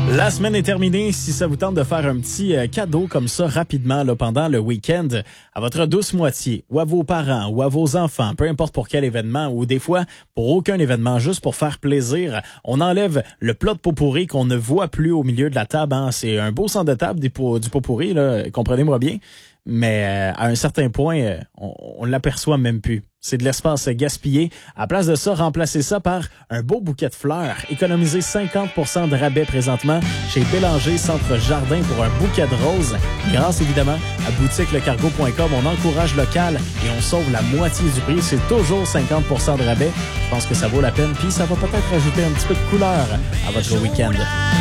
La semaine est terminée. Si ça vous tente de faire un petit cadeau comme ça rapidement là, pendant le week-end à votre douce moitié ou à vos parents ou à vos enfants, peu importe pour quel événement ou des fois pour aucun événement, juste pour faire plaisir, on enlève le plat de pot-pourri qu'on ne voit plus au milieu de la table. Hein. C'est un beau centre de table du pot-pourri, là, comprenez-moi bien. Mais à un certain point, on l'aperçoit même plus. C'est de l'espace gaspillé. À place de ça, remplacez ça par un beau bouquet de fleurs. Économisez 50% de rabais présentement chez Bélanger Centre Jardin pour un bouquet de roses. Grâce évidemment à boutiquelecargo.com, on encourage local et on sauve la moitié du prix. C'est toujours 50% de rabais. Je pense que ça vaut la peine. Puis ça va peut-être rajouter un petit peu de couleur à votre week-end.